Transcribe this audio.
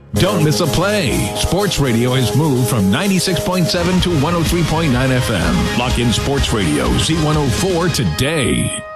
Don't miss a play. Sports radio has moved from 96.7 to 103.9 FM. Lock in Sports Radio Z104 today.